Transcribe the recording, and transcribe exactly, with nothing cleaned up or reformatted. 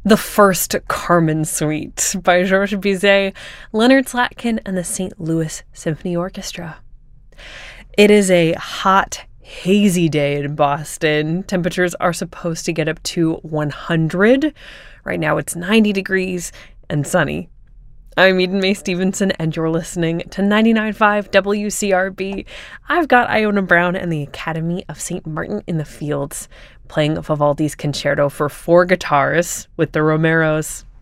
The First Carmen Suite by Georges Bizet, Leonard Slatkin, and the Saint Louis Symphony Orchestra. It is a hot, hazy day in Boston. Temperatures are supposed to get up to one hundred. Right now it's ninety degrees and sunny. I'm Eden Mae Stevenson, and you're listening to ninety-nine point five W C R B. I've got Iona Brown and the Academy of Saint Martin in the Fields playing Vivaldi's Concerto for four guitars with the Romeros.